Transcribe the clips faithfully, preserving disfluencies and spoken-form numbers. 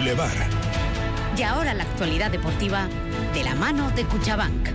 Boulevard. Y ahora la actualidad deportiva de la mano de Cuchabank.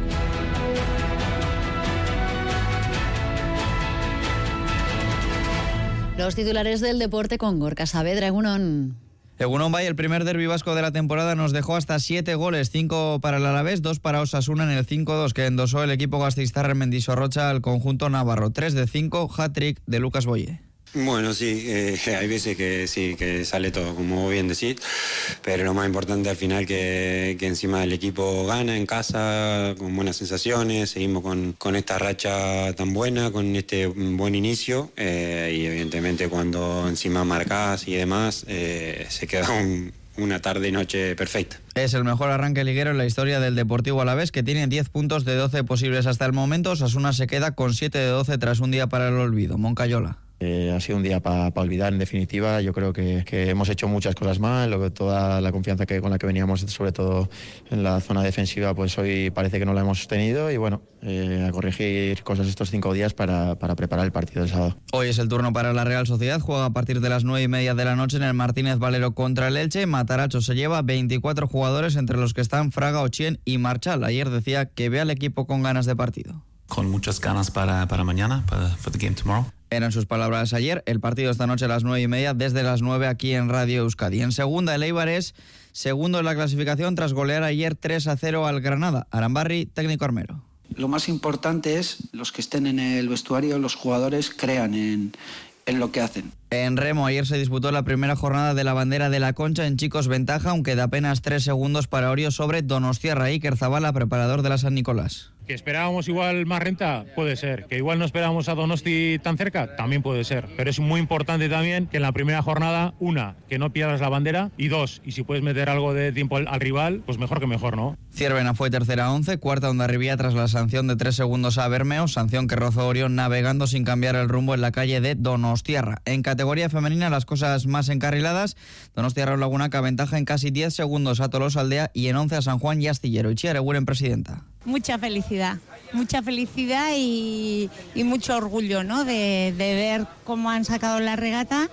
Los titulares del deporte con Gorka Saavedra. Egunon. Egunon Bay, el primer derbi vasco de la temporada nos dejó hasta siete goles, cinco para el Alavés, dos para Osasuna en el cinco dos que endosó el equipo gasteiztarra en Mendizorrocha al conjunto navarro. tres de cinco, hat-trick de Lucas Boye. Bueno, sí, eh, hay veces que sí, que sale todo, como bien decís, pero lo más importante al final que, que encima el equipo gana en casa, con buenas sensaciones, seguimos con, con esta racha tan buena, con este buen inicio, eh, y evidentemente cuando encima marcás y demás, eh, se queda un... una tarde y noche perfecta. Es el mejor arranque liguero en la historia del Deportivo Alavés, que tiene diez puntos de doce posibles hasta el momento. Osasuna se queda con siete de doce tras un día para el olvido. Moncayola. Eh, ha sido un día para pa olvidar, en definitiva. Yo creo que, que hemos hecho muchas cosas mal, lo que, toda la confianza que, con la que veníamos, sobre todo en la zona defensiva, pues hoy parece que no la hemos tenido y bueno, eh, a corregir cosas estos cinco días para, para preparar el partido del sábado. Hoy es el turno para la Real Sociedad, juega a partir de las nueve y media de la noche en el Martínez Valero contra el Elche. Mataracho se lleva veinticuatro jugadores, entre los que están Fraga, Ochien y Marchal. Ayer decía que ve al equipo con ganas de partido. Con muchas ganas para, para mañana, para for the game tomorrow. Eran sus palabras ayer. El partido esta noche a las nueve y media, desde las nueve aquí en Radio Euskadi. En segunda, el Eibar es segundo en la clasificación tras golear ayer tres a cero al Granada. Arambarri, técnico armero. Lo más importante es los que estén en el vestuario, los jugadores crean en, en lo que hacen. En remo, ayer se disputó la primera jornada de la bandera de la Concha en chicos ventaja, aunque de apenas tres segundos para Orio sobre Donostiarra. Iker Zabala, preparador de la San Nicolás. ¿Que esperábamos igual más renta? Puede ser. ¿Que igual no esperábamos a Donosti tan cerca? También puede ser. Pero es muy importante también que en la primera jornada, una, que no pierdas la bandera, y dos, y si puedes meter algo de tiempo al, al rival, pues mejor que mejor, ¿no? Ciervena fue tercera a once, cuarta Hondarribía tras la sanción de tres segundos a Bermeo, sanción que rozó Orión navegando sin cambiar el rumbo en la calle de Donostiarra. En categoría femenina, las cosas más encarriladas. Donostiarra Lagunaca ventaja en casi diez segundos a Tolosa Aldea y en once a San Juan y Astillero. Itziar Eguren, presidenta. Mucha felicidad, mucha felicidad y, y mucho orgullo, ¿no? de, de ver cómo han sacado la regata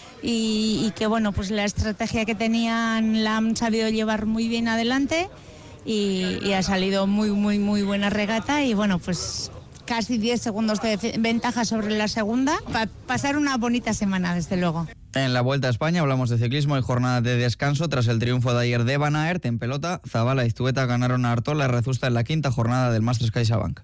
y, y que bueno, pues la estrategia que tenían la han sabido llevar muy bien adelante y, y ha salido muy, muy, muy buena regata y bueno, pues casi diez segundos de ventaja sobre la segunda, para pasar una bonita semana, desde luego. En la Vuelta a España hablamos de ciclismo y jornada de descanso tras el triunfo de ayer de Van Aert en pelota. Zabala y Iztueta ganaron a Artola y Rezusta en la quinta jornada del Masters CaixaBank.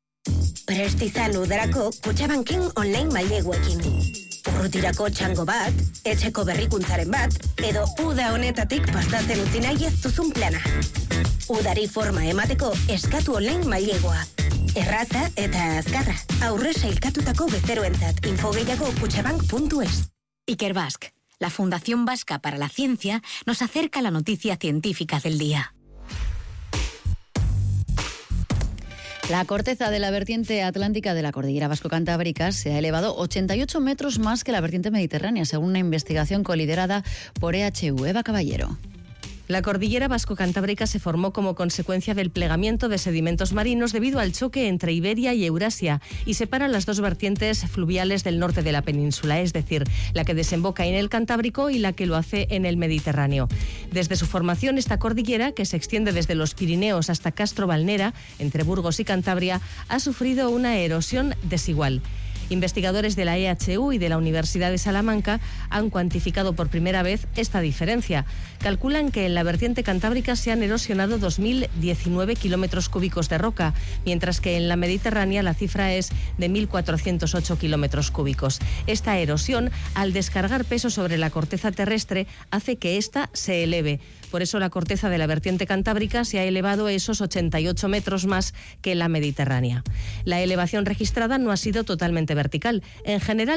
Prestizan udarako Kutxabanken online maileguekin. Urrutirako txango bat, etxeko berrikuntzaren bat, edo uda honetatik pasatzen utzi nahi ez duzun plana. Udari forma emateko eskatu online mailegua. Erraza eta azkarra. Aurre sailkatutako bezeroentzat. Info gehiago kutxabank puntu es. Ikerbasque, la Fundación Vasca para la Ciencia, nos acerca la noticia científica del día. La corteza de la vertiente atlántica de la cordillera vasco-cantábrica se ha elevado ochenta y ocho metros más que la vertiente mediterránea, según una investigación coliderada por E H U. Eva Caballero. La cordillera vasco-cantábrica se formó como consecuencia del plegamiento de sedimentos marinos debido al choque entre Iberia y Eurasia y separa las dos vertientes fluviales del norte de la península, es decir, la que desemboca en el Cantábrico y la que lo hace en el Mediterráneo. Desde su formación, esta cordillera, que se extiende desde los Pirineos hasta Castro Valnera, entre Burgos y Cantabria, ha sufrido una erosión desigual. Investigadores de la E H U y de la Universidad de Salamanca han cuantificado por primera vez esta diferencia. Calculan que en la vertiente cantábrica se han erosionado dos mil diecinueve kilómetros cúbicos de roca, mientras que en la Mediterránea la cifra es de mil cuatrocientos ocho kilómetros cúbicos. Esta erosión, al descargar peso sobre la corteza terrestre, hace que ésta se eleve. Por eso la corteza de la vertiente cantábrica se ha elevado esos ochenta y ocho metros más que la mediterránea. La elevación registrada no ha sido totalmente vertical. En general,